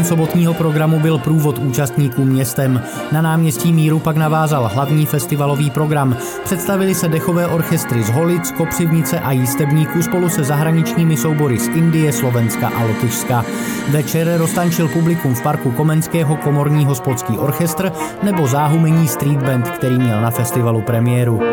Cílem sobotního programu byl průvod účastníků městem. Na náměstí Míru pak navázal hlavní festivalový program. Představili se dechové orchestry z Holic, Kopřivnice a Jistebníků spolu se zahraničními soubory z Indie, Slovenska a Lotyšska. Večer roztančil publikum v parku Komenského komorní hospodský orchestr nebo záhumení street band, který měl na festivalu premiéru.